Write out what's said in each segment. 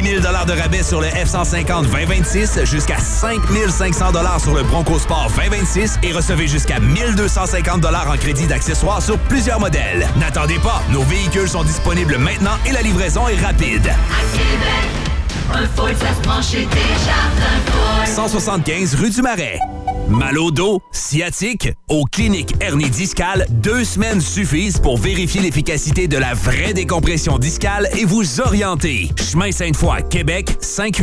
000 $ de rabais sur le F-150 2026, jusqu'à 5 500 $ sur le Bronco Sport 2026 et recevez jusqu'à 1 250 $ en crédit d'accessoires sur plusieurs modèles. N'attendez pas, nos véhicules sont disponibles maintenant et la livraison est rapide. À Québec, un Ford, ça se prend chez Desjardins Ford. 175 rue du Marais. Mal au dos, sciatique, aux cliniques hernie discale, 2 semaines suffisent pour vérifier l'efficacité de la vraie décompression discale et vous orienter. Chemin Sainte-Foy, Québec,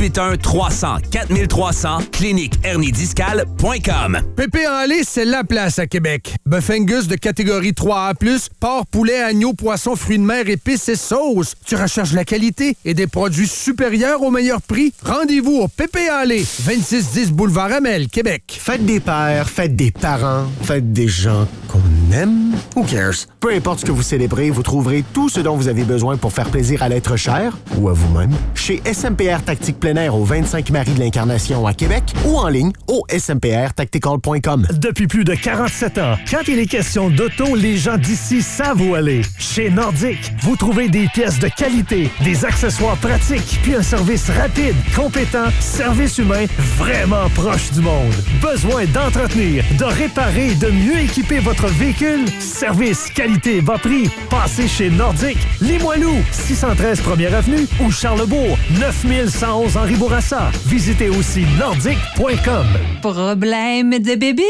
581-300-4300, cliniqueherniediscale.com. Pépé en lait, c'est la place à Québec. Bœuf Angus de catégorie 3A+, porc, poulet, agneau, poisson, fruits de mer, épices et sauces. Tu recherches la qualité et des produits supérieurs au meilleur prix? Rendez-vous au Pépé en lait, 2610 Boulevard Amel, Québec. Faites des pères, faites des parents, faites des gens qu'on aime. Who cares? Peu importe ce que vous célébrez, vous trouverez tout ce dont vous avez besoin pour faire plaisir à l'être cher ou à vous-même chez SMPR Tactique Plein Air au 25 Marie de l'Incarnation à Québec ou en ligne au smprtactical.com. Depuis plus de 47 ans, quand il est question d'auto, les gens d'ici savent où aller. Chez Nordic, vous trouvez des pièces de qualité, des accessoires pratiques, puis un service rapide, compétent, service humain vraiment proche du monde. Besoin d'entretenir, de réparer et de mieux équiper votre véhicule? Service, qualité, bas prix. Passez chez Nordic, Limoilou, 613 1er Avenue ou Charlebourg, 9111 Henri Bourassa. Visitez aussi nordic.com. Problème de bébite?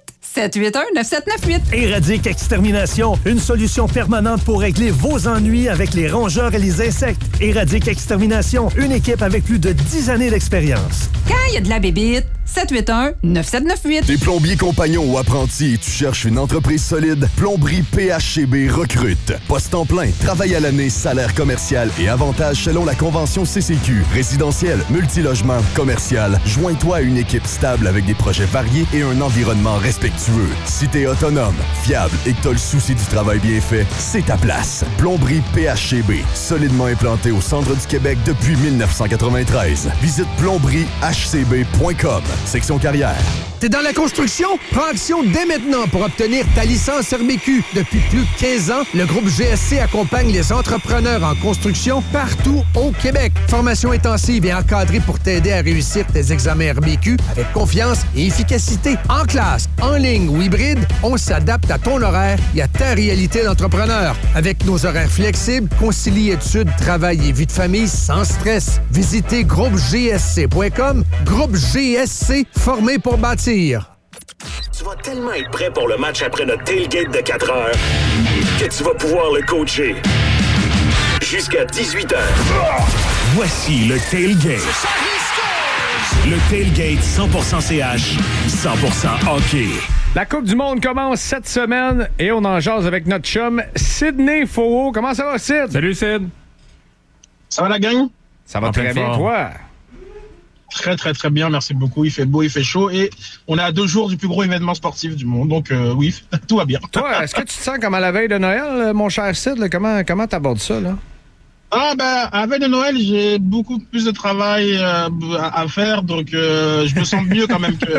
781-9798. Éradique Extermination, une solution permanente pour régler vos ennuis avec les rongeurs et les insectes. Éradique Extermination, une équipe avec plus de 10 années d'expérience. Quand il y a de la bébite, 781-9798. T'es plombier compagnon ou apprenti et tu cherches une entreprise solide? Plomberie PHCB recrute. Poste en plein, travail à l'année, salaire commercial et avantages selon la convention CCQ. Résidentiel, multilogement, commercial. Joins-toi à une équipe stable avec des projets variés et un environnement respectueux. Si t'es autonome, fiable et que t'as le souci du travail bien fait, c'est ta place. Plomberie PHCB, solidement implantée au centre du Québec depuis 1993. Visite plombriehcb.com. Section carrière. T'es dans la construction? Prends action dès maintenant pour obtenir ta licence RBQ. Depuis plus de 15 ans, le groupe GSC accompagne les entrepreneurs en construction partout au Québec. Formation intensive et encadrée pour t'aider à réussir tes examens RBQ avec confiance et efficacité. En classe, en ligne ou hybride, on s'adapte à ton horaire et à ta réalité d'entrepreneur. Avec nos horaires flexibles, concilie études, travail et vie de famille sans stress. Visitez groupegsc.com. Groupe GSC, formé pour bâtir. Tu vas tellement être prêt pour le match après notre tailgate de 4 heures que tu vas pouvoir le coacher jusqu'à 18 heures. Voici le tailgate. Le tailgate 100% CH, 100% hockey. La Coupe du Monde commence cette semaine et on en jase avec notre chum Sidney Faux. Comment ça va, Sid? Salut, Sid. Ça va, la gang? Ça va très bien, toi? Très, très, très bien. Merci beaucoup. Il fait beau, il fait chaud et on est à 2 jours du plus gros événement sportif du monde. Donc, oui, tout va bien. Toi, est-ce que tu te sens comme à la veille de Noël, mon cher Sid? Là? Comment t'abordes ça, là? Ah, ben, à la veille de Noël, j'ai beaucoup plus de travail à faire. Donc, je me sens mieux quand même que...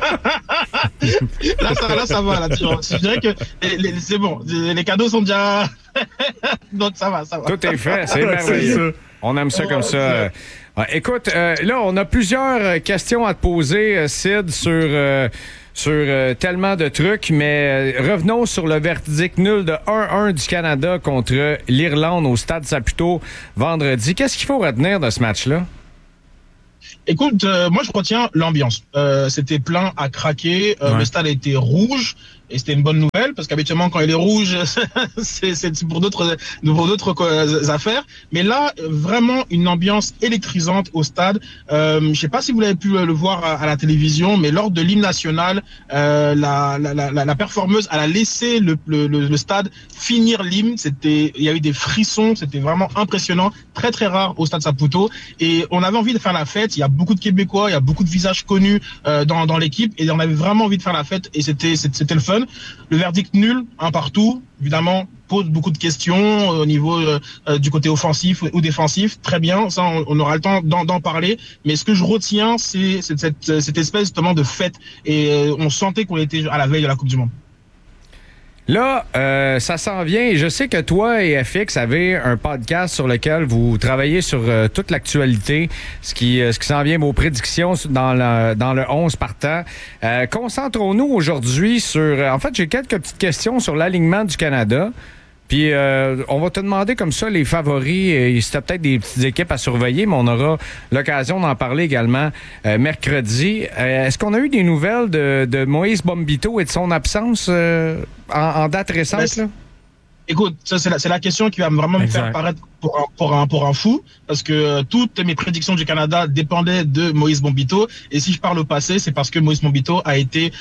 là, ça va. Là, tu vois. Je dirais que c'est bon. Les cadeaux sont déjà... donc, ça va. Tout est fait. C'est merveilleux. On aime ça comme ça. Écoute, là, on a plusieurs questions à te poser, Sid, sur tellement de trucs, mais revenons sur le verdict nul de 1-1 du Canada contre l'Irlande au Stade Saputo vendredi. Qu'est-ce qu'il faut retenir de ce match-là? Écoute, moi, je retiens l'ambiance. C'était plein à craquer. Le stade a été rouge. Et c'était une bonne nouvelle, parce qu'habituellement, quand il est rouge, c'est pour d'autres affaires. Mais là, vraiment une ambiance électrisante au stade. Je sais pas si vous l'avez pu le voir à la télévision, mais lors de l'hymne national, la performeuse, elle a laissé le stade finir l'hymne. Il y a eu des frissons, c'était vraiment impressionnant, très très rare au stade Saputo. Et on avait envie de faire la fête. Il y a beaucoup de Québécois, il y a beaucoup de visages connus dans l'équipe, et on avait vraiment envie de faire la fête. Et c'était le fun. Le verdict nul, un partout, évidemment, pose beaucoup de questions au niveau du côté offensif ou défensif. Très bien, ça, on aura le temps d'en parler. Mais ce que je retiens, c'est cette espèce justement de fête. Et on sentait qu'on était à la veille de la Coupe du Monde. Là, ça s'en vient. Et je sais que toi et FX avez un podcast sur lequel vous travaillez sur toute l'actualité, ce qui s'en vient, vos prédictions dans le 11 partant. Concentrons-nous aujourd'hui sur... en fait, j'ai quelques petites questions sur l'alignement du Canada. Puis, on va te demander comme ça les favoris. C'était peut-être des petites équipes à surveiller, mais on aura l'occasion d'en parler également mercredi. Est-ce qu'on a eu des nouvelles de Moïse Bombito et de son absence en date récente? Là? Écoute, ça, c'est la question qui va vraiment me faire paraître pour un fou, parce que toutes mes prédictions du Canada dépendaient de Moïse Bombito. Et si je parle au passé, c'est parce que Moïse Bombito a été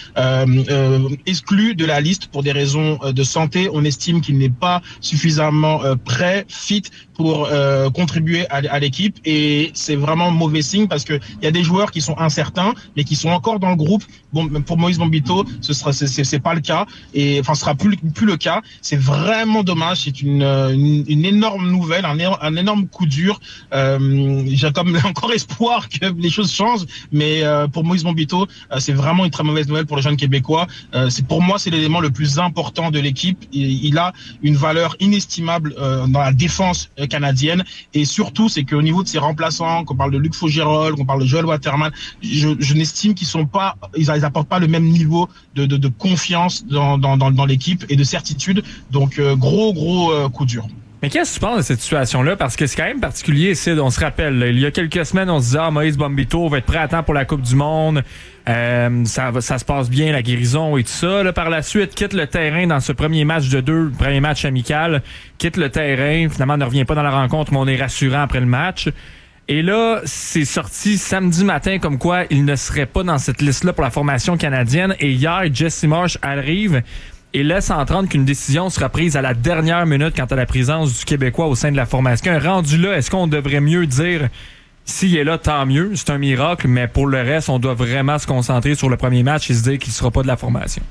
exclu de la liste pour des raisons de santé. On estime qu'il n'est pas suffisamment prêt, fit pour contribuer à l'équipe. Et c'est vraiment mauvais signe, parce que il y a des joueurs qui sont incertains, mais qui sont encore dans le groupe. Bon, pour Moïse Bombito, c'est pas le cas, et enfin, ce sera plus le cas. C'est vraiment dommage. C'est une énorme nouvelle, un énorme coup dur. J'ai comme encore espoir que les choses changent, mais pour Moïse Bombito, c'est vraiment une très mauvaise nouvelle pour les jeunes Québécois. Pour moi, c'est l'élément le plus important de l'équipe. Il a une valeur inestimable dans la défense canadienne, et surtout, c'est qu'au niveau de ses remplaçants, qu'on parle de Luc Faugerolles, qu'on parle de Joel Waterman, je n'estime qu'ils sont pas, ils apportent pas le même niveau de confiance dans l'équipe et de certitude. Donc gros coup dur. Mais qu'est-ce que tu penses de cette situation-là? Parce que c'est quand même particulier, Sid. On se rappelle, là, il y a quelques semaines, on se disait, Moïse Bombito va être prêt à temps pour la Coupe du Monde. Ça se passe bien, la guérison et tout ça. Là, par la suite, quitte le terrain dans ce premier match premier match amical. Quitte le terrain. Finalement, ne revient pas dans la rencontre, mais on est rassurant après le match. Et là, c'est sorti samedi matin comme quoi il ne serait pas dans cette liste-là pour la formation canadienne. Et hier, Jesse Marsh arrive et laisse entendre qu'une décision sera prise à la dernière minute quant à la présence du Québécois au sein de la formation. Rendu là, est-ce qu'on devrait mieux dire s'il est là, tant mieux, c'est un miracle, mais pour le reste, on doit vraiment se concentrer sur le premier match et se dire qu'il ne sera pas de la formation?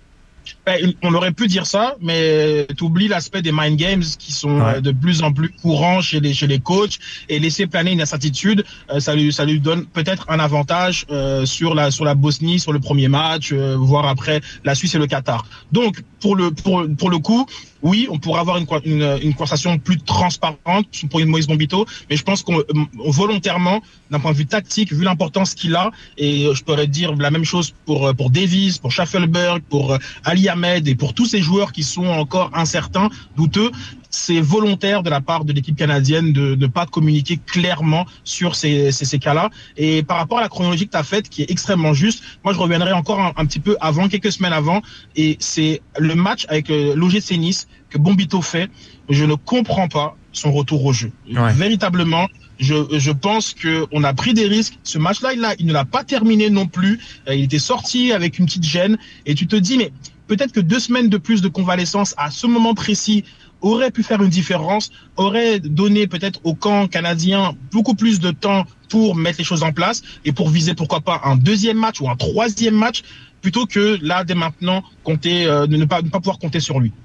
On aurait pu dire ça, mais tu oublies l'aspect des mind games qui sont de plus en plus courants chez les coachs, et laisser planer une incertitude, ça lui donne peut-être un avantage sur la Bosnie, sur le premier match, voire après la Suisse et le Qatar. Donc pour le coup, oui, on pourra avoir une conversation plus transparente pour Moïse Bombito, mais je pense qu'on volontairement, d'un point de vue tactique, vu l'importance qu'il a, et je pourrais dire la même chose pour Davies, pour Schaffelberg, pour Ali Ahmed et pour tous ces joueurs qui sont encore incertains, douteux, c'est volontaire de la part de l'équipe canadienne de ne pas communiquer clairement sur ces cas-là. Et par rapport à la chronologie que tu as faite, qui est extrêmement juste, moi je reviendrai encore un petit peu avant, quelques semaines avant, et c'est le match avec l'OGC Nice que Bombito fait. Je ne comprends pas son retour au jeu. Ouais. Véritablement, je pense qu'on a pris des risques. Ce match-là, il ne l'a pas terminé non plus. Il était sorti avec une petite gêne, et tu te dis, mais peut-être que 2 semaines de plus de convalescence à ce moment précis aurait pu faire une différence, aurait donné peut-être au camp canadien beaucoup plus de temps pour mettre les choses en place et pour viser pourquoi pas un 2e match ou un 3e match, plutôt que là, dès maintenant, ne pas pouvoir compter sur lui.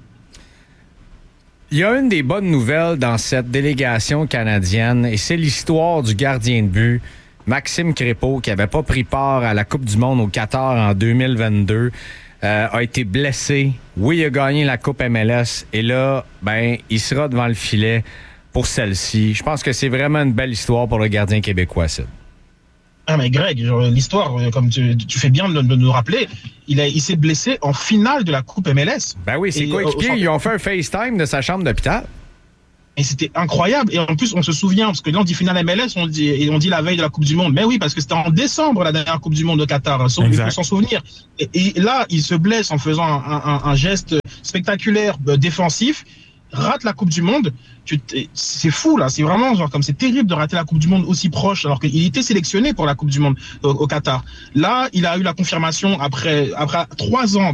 Il y a une des bonnes nouvelles dans cette délégation canadienne, et c'est l'histoire du gardien de but, Maxime Crépeau, qui n'avait pas pris part à la Coupe du Monde au Qatar en 2022. A été blessé. Oui, il a gagné la Coupe MLS. Et là, il sera devant le filet pour celle-ci. Je pense que c'est vraiment une belle histoire pour le gardien québécois, ça. Ah, mais Greg, l'histoire, comme tu fais bien de nous rappeler, il s'est blessé en finale de la Coupe MLS. Ben oui, c'est coéquipiers. Ils ont fait un FaceTime de sa chambre d'hôpital. Et c'était incroyable. Et en plus, on se souvient, parce que là, on dit finale MLS, on dit la veille de la Coupe du Monde. Mais oui, parce que c'était en décembre, la dernière Coupe du Monde au Qatar. Il faut s'en souvenir. Et là, il se blesse en faisant un geste spectaculaire défensif, rate la Coupe du Monde. C'est fou, là. C'est vraiment c'est terrible de rater la Coupe du Monde aussi proche, alors qu'il était sélectionné pour la Coupe du Monde au Qatar. Là, il a eu la confirmation après 3 ans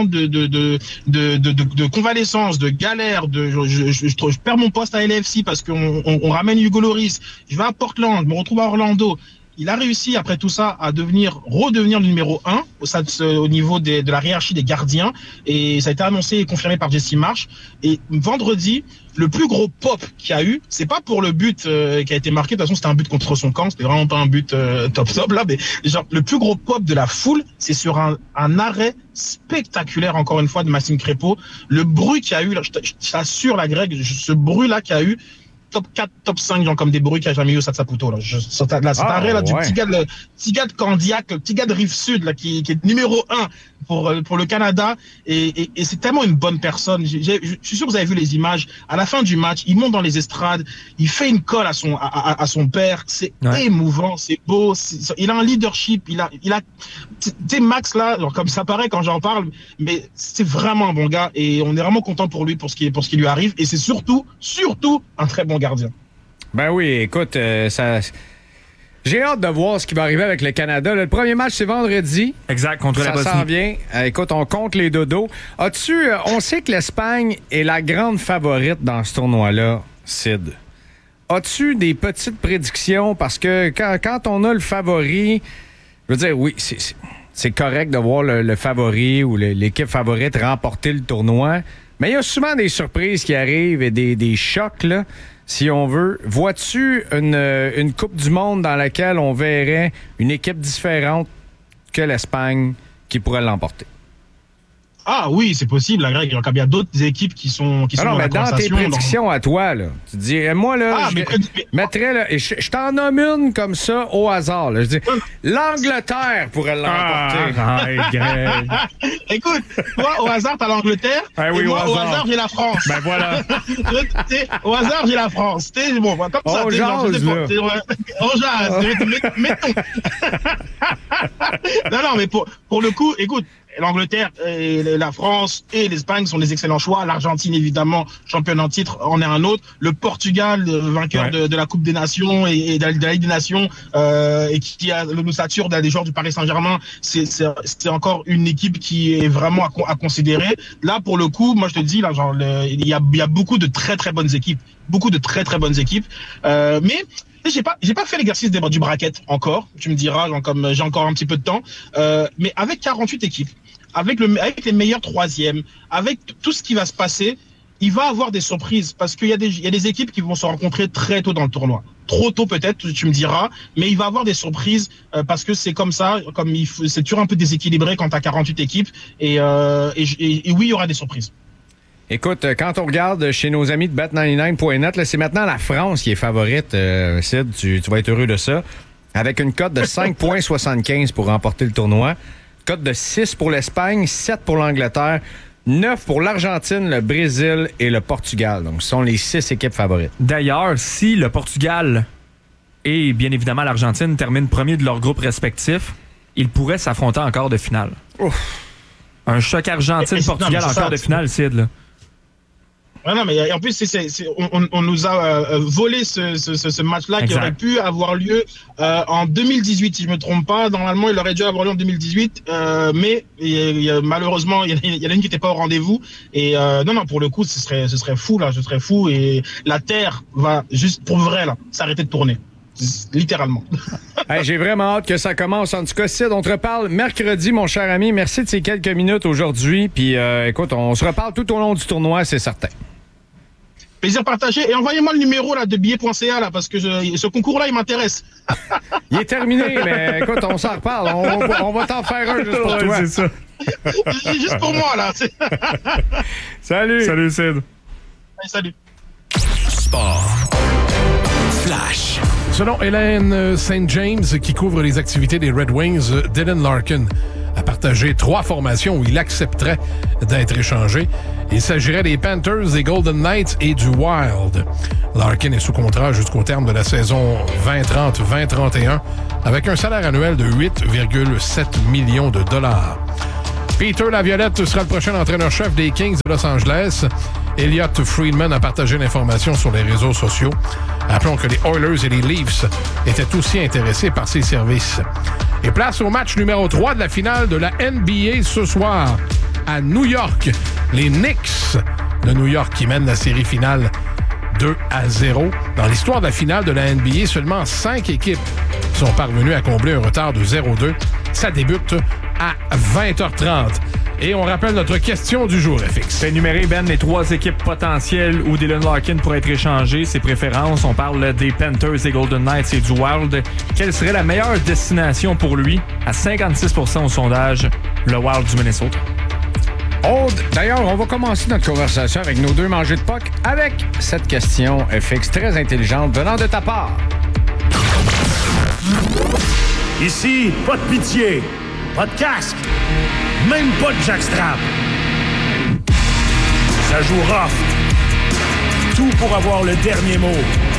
de convalescence, de galère, je perds mon poste à LAFC parce qu'on ramène Hugo Lloris. Je vais à Portland, je me retrouve à Orlando. il a réussi après tout ça à redevenir le numéro 1 au niveau de la hiérarchie des gardiens, et ça a été annoncé et confirmé par Jesse Marsh. Et vendredi, le plus gros pop qu'il y a eu, c'est pas pour le but qui a été marqué, de toute façon c'était un but contre son camp, c'était vraiment pas un but top là, mais genre le plus gros pop de la foule, c'est sur un arrêt spectaculaire encore une fois de Maxime Crépeau. Le bruit qu'il y a eu, là, je t'assure la Greg, ce bruit là qu'il y a eu, top 4, top 5, genre comme des bruits qu'il n'y a jamais eu au Stade Saputo. Là. Cet arrêt là, du petit gars de Candiac, le petit gars de Rive-Sud là, qui est numéro 1 pour le Canada. Et c'est tellement une bonne personne. Je suis sûr que vous avez vu les images. À la fin du match, il monte dans les estrades, il fait une colle à son père. C'est émouvant, c'est beau. Il a un leadership. Il a tu sais, Max là, genre, comme ça paraît quand j'en parle, mais c'est vraiment un bon gars et on est vraiment content pour lui, pour ce qui lui arrive. Et c'est surtout un très bon gardien. Ben oui, écoute, j'ai hâte de voir ce qui va arriver avec le Canada. Le premier match, c'est vendredi. Exact, contre la Bosnie. Ça s'en vient. Écoute, on compte les dodos. On sait que l'Espagne est la grande favorite dans ce tournoi-là, Sid. As-tu des petites prédictions? Parce que quand on a le favori, je veux dire, oui, c'est correct de voir le favori ou l'équipe favorite remporter le tournoi, mais il y a souvent des surprises qui arrivent et des chocs, là. Si on veut, vois-tu une Coupe du Monde dans laquelle on verrait une équipe différente que l'Espagne qui pourrait l'emporter? Ah oui, c'est possible, la Greg. Il y a d'autres équipes qui sont dans la dans tes prédictions à toi, là, tu dis, moi, là, mettrais, là, et je t'en nomme une comme ça au hasard. Là. Je dis, l'Angleterre pourrait l'emporter. Greg. Écoute, toi, au hasard, t'as l'Angleterre, et moi, au hasard, j'ai la France. Ben voilà. Au hasard, j'ai la France. Bon, comme ça. On jase, mettons. Non, mais pour le coup, écoute, l'Angleterre, et la France et l'Espagne sont des excellents choix. L'Argentine, évidemment, championne en titre, en est un autre. Le Portugal, vainqueur de la Coupe des Nations et de la Ligue des Nations, et qui a l'ossature des joueurs du Paris Saint-Germain, c'est encore une équipe qui est vraiment à considérer. Là, pour le coup, moi je te dis, là, genre, il y a beaucoup de très très bonnes équipes, mais j'ai pas fait l'exercice du bracket encore. Tu me diras, genre, comme j'ai encore un petit peu de temps, mais avec 48 équipes, avec les meilleurs troisièmes, avec tout ce qui va se passer, il va avoir des surprises parce qu'il y a des équipes qui vont se rencontrer très tôt dans le tournoi. Trop tôt peut-être, tu me diras, mais il va avoir des surprises parce que c'est comme ça, c'est toujours un peu déséquilibré quand tu as 48 équipes et oui, il y aura des surprises. Écoute, quand on regarde chez nos amis de Bet99.net, là, c'est maintenant la France qui est favorite, Sid, tu vas être heureux de ça, avec une cote de 5,75 pour remporter le tournoi, cote de 6 pour l'Espagne, 7 pour l'Angleterre, 9 pour l'Argentine, le Brésil et le Portugal. Donc, ce sont les 6 équipes favorites. D'ailleurs, si le Portugal et bien évidemment l'Argentine terminent premier de leur groupe respectif, ils pourraient s'affronter en quart de finale. Ouf. Un choc Argentine-Portugal en quart de finale, Sid, là. Ouais, non, mais en plus, on nous a volé ce match-là qui aurait pu avoir lieu en 2018, si je me trompe pas. Normalement, il aurait dû avoir lieu en 2018, mais malheureusement, il y en a une qui n'était pas au rendez-vous. Et non, pour le coup, ce serait fou là, et la Terre va juste pour vrai là s'arrêter de tourner. Littéralement. Hey, j'ai vraiment hâte que ça commence. En tout cas, Sid, on te reparle mercredi, mon cher ami. Merci de ces quelques minutes aujourd'hui. Puis, écoute, on se reparle tout au long du tournoi, c'est certain. Plaisir partagé. Et envoyez-moi le numéro là, de billet.ca là, parce que ce concours-là, il m'intéresse. Il est terminé, mais écoute, on s'en reparle. On va t'en faire un juste pour toi. C'est ça. Juste pour moi, là. Salut. Salut, Sid. Ouais, salut. Sport. Flash. Selon Hélène St. James, qui couvre les activités des Red Wings, Dylan Larkin a partagé 3 formations où il accepterait d'être échangé. Il s'agirait des Panthers, des Golden Knights et du Wild. Larkin est sous contrat jusqu'au terme de la saison 2030-2031 avec un salaire annuel de 8,7 millions de dollars. Peter Laviolette sera le prochain entraîneur-chef des Kings de Los Angeles. Elliot Friedman a partagé l'information sur les réseaux sociaux. Rappelons que les Oilers et les Leafs étaient aussi intéressés par ses services. Et place au match numéro 3 de la finale de la NBA ce soir à New York. Les Knicks de New York qui mènent la série finale 2-0. Dans l'histoire de la finale de la NBA, seulement 5 équipes sont parvenus à combler un retard de 0-2. Ça débute à 20h30. Et on rappelle notre question du jour, FX. C'est énuméré, Ben, les 3 équipes potentielles où Dylan Larkin pourrait être échangé, ses préférences. On parle des Panthers, des Golden Knights et du Wild. Quelle serait la meilleure destination pour lui? À 56% au sondage, le Wild du Minnesota. D'ailleurs, on va commencer notre conversation avec nos 2 mangeurs de puck avec cette question FX très intelligente venant de ta part. Ici, pas de pitié, pas de casque, même pas de jackstrap. Ça joue rough. Tout pour avoir le dernier mot.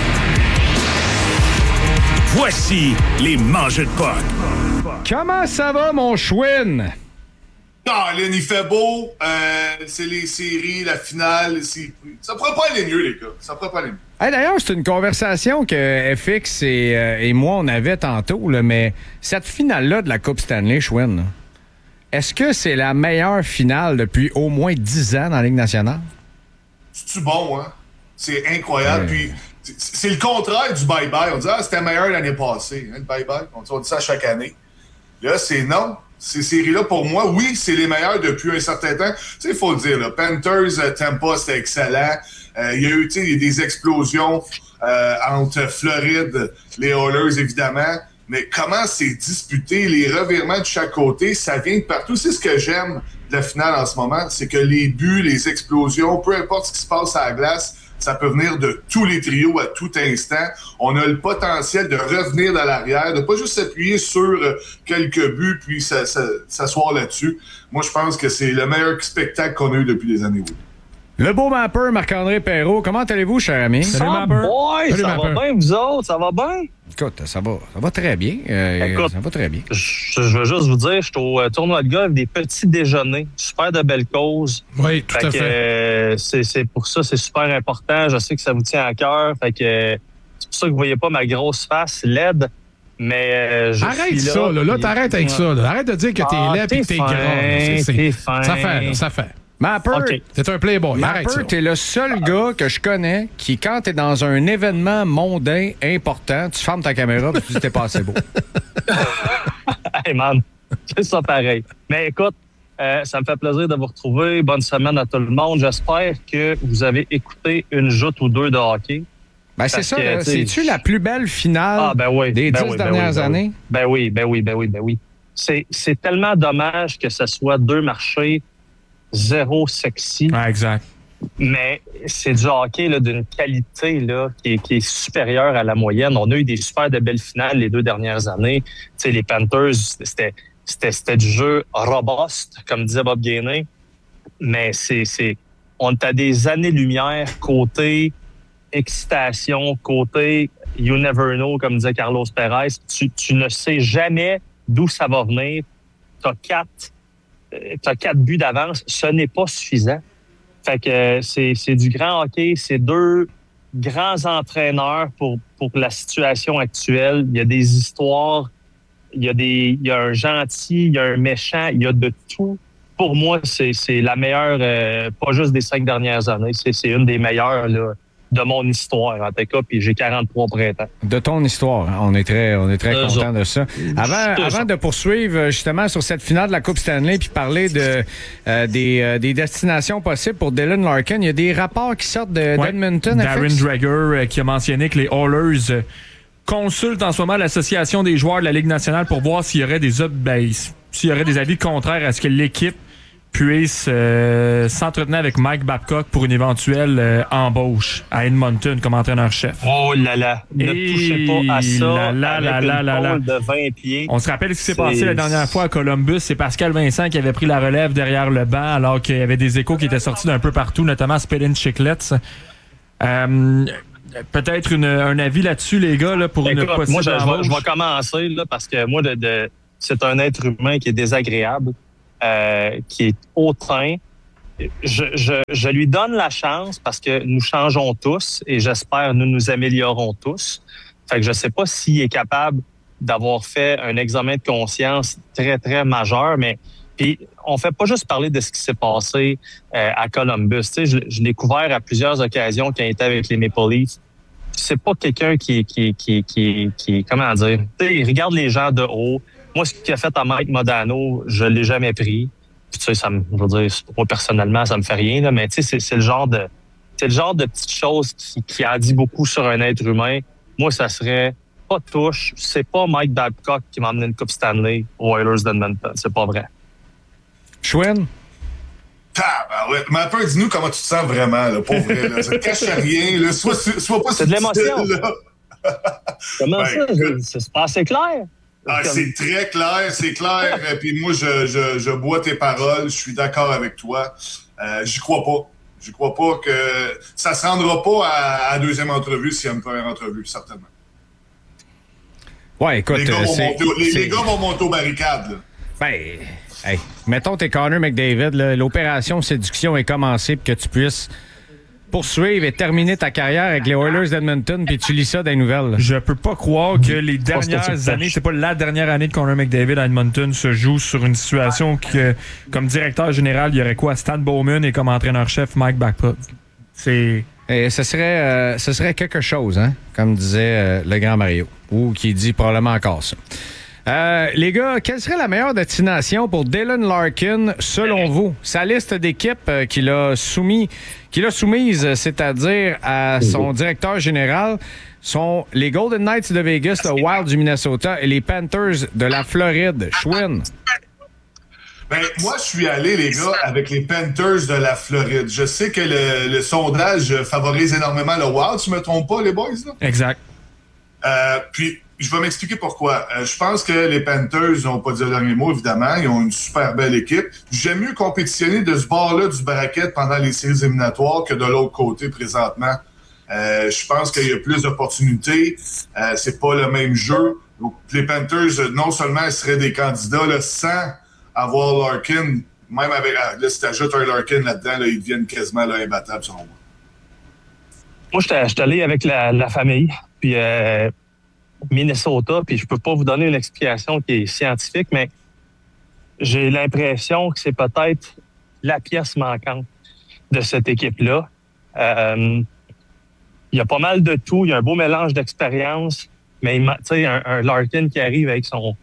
Voici les mangeurs de puck. Comment ça va, mon chouine? Lynn, il fait beau. C'est les séries, la finale. Ça pourrait pas aller mieux, les gars. Ça pourrait pas aller mieux. Hey, d'ailleurs, c'est une conversation que FX et moi, on avait tantôt, là, mais cette finale-là de la Coupe Stanley, Chouine, est-ce que c'est la meilleure finale depuis au moins 10 ans dans la Ligue nationale? C'est-tu bon, hein? C'est incroyable. Puis, c'est le contraire du bye-bye. On dit, c'était meilleur l'année passée, hein, le bye-bye. On dit ça chaque année. Là, c'est non. Ces séries-là, pour moi, oui, c'est les meilleures depuis un certain temps. Tu sais, il faut le dire, là, Panthers, Tampa, c'était excellent. Il y a eu des explosions entre Floride, les Oilers, évidemment. Mais comment c'est disputé, les revirements de chaque côté, ça vient de partout. C'est ce que j'aime de la finale en ce moment, c'est que les buts, les explosions, peu importe ce qui se passe à la glace, ça peut venir de tous les trios à tout instant. On a le potentiel de revenir dans l'arrière, de pas juste s'appuyer sur quelques buts puis s'asseoir là-dessus. Moi, je pense que c'est le meilleur spectacle qu'on a eu depuis des années. Oui. Le beau mapper Marc-André Perrault, comment allez-vous, cher ami? Salut, Mapper. Salut, ça Mapper. Va bien, vous autres? Ça va bien? Écoute, ça va très bien. Écoute, ça va très bien. Je veux juste vous dire, je suis au tournoi de golf des petits déjeuners. Super de belles causes. Oui, tout à fait. C'est pour ça, c'est super important. Je sais que ça vous tient à cœur. Fait que c'est pour ça que vous voyez pas ma grosse face laide. Mais arrête ça, là. T'arrêtes avec ça. Là. Arrête de dire que t'es laid et que t'es grand. T'es fin. Ça fait. Mapper, c'est un playboy. Mapper, t'es le seul gars que je connais qui, quand t'es dans un événement mondain important, tu fermes ta caméra et tu dis t'es pas assez beau. Hey man, c'est ça pareil. Mais écoute, ça me fait plaisir de vous retrouver. Bonne semaine à tout le monde. J'espère que vous avez écouté une joute ou deux de hockey. Ben c'est ça, là, c'est-tu la plus belle finale des 10 dernières années? Ben oui. C'est tellement dommage que ce soit deux marchés zéro sexy. Ah, exact. Mais c'est du hockey là, d'une qualité là, qui est supérieure à la moyenne. On a eu des super de belles finales les 2 dernières années. Tu sais, les Panthers, c'était du jeu robuste, comme disait Bob Gainey. Mais on est à des années-lumière côté excitation, côté you never know, comme disait Carlos Perez. Tu ne sais jamais d'où ça va venir. T'as 4 buts d'avance, ce n'est pas suffisant. Fait que c'est du grand hockey, c'est 2 grands entraîneurs pour la situation actuelle. Il y a des histoires, il y a un gentil, il y a un méchant, il y a de tout. Pour moi, c'est la meilleure, pas juste des 5 dernières années, c'est une des meilleures là, de mon histoire, en tout cas, puis j'ai 43 printemps. De ton histoire, hein? On est très content de ça. Avant de poursuivre justement sur cette finale de la Coupe Stanley puis parler des destinations possibles pour Dylan Larkin, il y a des rapports qui sortent d'Edmonton. Darren Dreger qui a mentionné que les Oilers consultent en ce moment l'Association des joueurs de la Ligue nationale pour voir s'il y aurait des avis contraires à ce que l'équipe puisse s'entretenir avec Mike Babcock pour une éventuelle embauche à Edmonton comme entraîneur-chef. Oh là là, ne touchez pas à ça avec une pôle de 20 pieds. On se rappelle ce qui s'est passé la dernière fois à Columbus. C'est Pascal Vincent qui avait pris la relève derrière le banc alors qu'il y avait des échos qui étaient sortis d'un peu partout, notamment Spedin Chiclets. Peut-être un avis là-dessus, les gars, là, pour une possible moi, je vais commencer là, parce que moi, c'est un être humain qui est désagréable. Qui est hautain. Je lui donne la chance parce que nous changeons tous et j'espère nous améliorons tous. Fait que je sais pas s'il est capable d'avoir fait un examen de conscience très, très majeur, mais puis on fait pas juste parler de ce qui s'est passé à Columbus. Tu sais, je l'ai couvert à plusieurs occasions quand il était avec les Maple Leafs. c'est pas quelqu'un qui comment dire, tu sais, il regarde les gens de haut. Moi, ce qu'il a fait à Mike Modano, je l'ai jamais pris. Puis, tu sais, je veux dire, moi, personnellement, ça me fait rien, là, mais tu sais, c'est le genre de petites choses qui en dit beaucoup sur un être humain. Moi, ça serait pas de touche. C'est pas Mike Babcock qui m'a amené une Coupe Stanley aux Oilers d'Edmonton. C'est pas vrai. Schwinn? Ouais. Mais un peu, dis-nous comment tu te sens vraiment, là, pour vrai. Là. Ça te cache rien. Là. Sois pas c'est de l'émotion. Comment ben, ça? C'est pas assez clair? C'est très clair, c'est clair. Puis moi, je bois tes paroles. Je suis d'accord avec toi. J'y crois pas. Je crois pas que ça se rendra pas à la deuxième entrevue s'il y a une première entrevue, certainement. Ouais, écoute, les gars vont monter aux barricades. Là. Ben, hey, mettons t'es Connor McDavid, là, l'opération séduction est commencée pour que tu puisses poursuivre et terminer ta carrière avec les Oilers d'Edmonton, puis tu lis ça dans les nouvelles. Je peux pas croire que les dernières années, c'est pas la dernière année de Connor McDavid à Edmonton se joue sur une situation que, comme directeur général, il y aurait quoi? Stan Bowman et comme entraîneur-chef, Mike Babcock. C'est... Et ce serait quelque chose, hein, comme disait le grand Mario, ou qui dit probablement encore ça. Les gars, quelle serait la meilleure destination pour Dylan Larkin, selon vous? Sa liste d'équipes qu'il a soumise, c'est-à-dire à son directeur général, sont les Golden Knights de Vegas, le Wild du Minnesota et les Panthers de la Floride. Schwinn? Ben, moi, je suis allé, les gars, avec les Panthers de la Floride. Je sais que le sondage favorise énormément le Wild, tu me trompes pas, les boys? Là? Exact. Puis, je vais m'expliquer pourquoi. Je pense que les Panthers n'ont pas dit le dernier mot, évidemment. Ils ont une super belle équipe. J'aime mieux compétitionner de ce bord-là du bracket pendant les séries éliminatoires que de l'autre côté présentement. Je pense qu'il y a plus d'opportunités. C'est pas le même jeu. Donc, les Panthers, non seulement ils seraient des candidats là, sans avoir Larkin, même avec... Là, si tu ajoutes un Larkin là-dedans, là, ils deviennent quasiment là, imbattables, selon moi. Moi, je suis allé avec la famille, puis Minnesota, puis je peux pas vous donner une explication qui est scientifique, mais j'ai l'impression que c'est peut-être la pièce manquante de cette équipe-là. Il y a pas mal de tout, il y a un beau mélange d'expérience, mais tu sais, un Larkin qui arrive avec son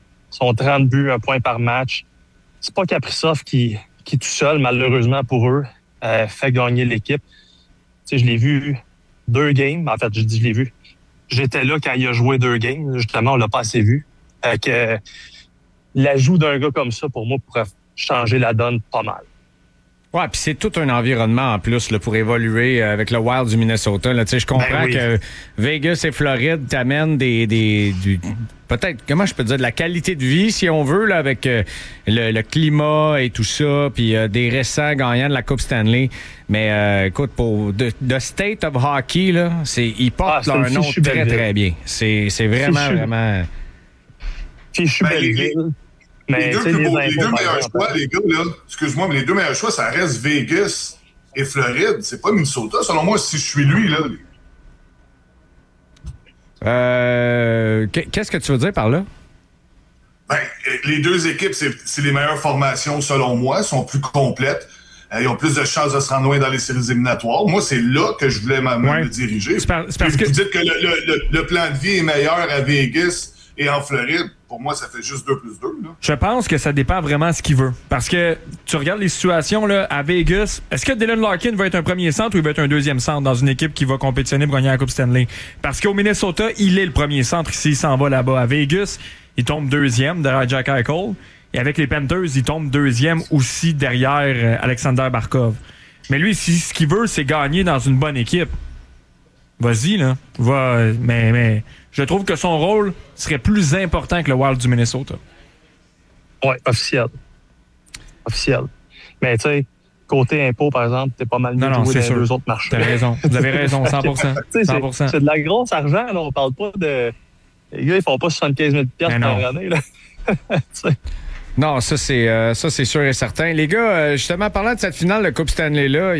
30 buts, 1 point par match. C'est pas Kaprizov qui tout seul, malheureusement pour eux, fait gagner l'équipe. Tu sais, je l'ai vu 2 games. En fait, je l'ai vu. J'étais là quand il a joué 2 games. Justement, on l'a pas assez vu. Que l'ajout d'un gars comme ça, pour moi, pourrait changer la donne pas mal. Ouais, puis c'est tout un environnement en plus là, pour évoluer avec le Wild du Minnesota. Là. Je comprends que Vegas et Floride t'amènent peut-être, comment je peux dire, de la qualité de vie, si on veut, là, avec le climat et tout ça, puis des récents gagnants de la Coupe Stanley. Mais écoute, pour The State of Hockey, là, ils portent leur nom très, très bien. C'est vraiment, vraiment... Fichu Belleville. Les deux meilleurs choix, les gars, là, excuse-moi, mais les 2 meilleurs choix, ça reste Vegas et Floride. C'est pas Minnesota, selon moi, si je suis lui, là. Qu'est-ce que tu veux dire par là? Ben, les 2 équipes, c'est les meilleures formations, selon moi, sont plus complètes. Ils ont plus de chances de se rendre loin dans les séries éliminatoires. Moi, c'est là que je voulais me diriger. C'est parce que vous dites que le plan de vie est meilleur à Vegas et en Floride. Pour moi, ça fait juste 2 plus 2. Là. Je pense que ça dépend vraiment de ce qu'il veut. Parce que tu regardes les situations là, à Vegas. Est-ce que Dylan Larkin va être un premier centre ou il va être un deuxième centre dans une équipe qui va compétitionner pour gagner la Coupe Stanley? Parce qu'au Minnesota, il est le premier centre ici, il s'en va là-bas. À Vegas, il tombe 2e derrière Jack Eichel. Et avec les Panthers, il tombe 2e aussi derrière Alexander Barkov. Mais lui, ce qu'il veut, c'est gagner dans une bonne équipe. Vas-y, là. Mais je trouve que son rôle serait plus important que le Wild du Minnesota. Oui, officiel. Mais tu sais, côté impôt, par exemple, t'es pas mal mieux joué dans les 2 autres marchés. T'as raison. Vous avez raison, 100%. 100%. C'est de la grosse argent, là. On parle pas de... Les gars, ils font pas 75 000 $ par année, là. Non, ça c'est sûr et certain. Les gars, justement, parlant de cette finale de Coupe Stanley-là,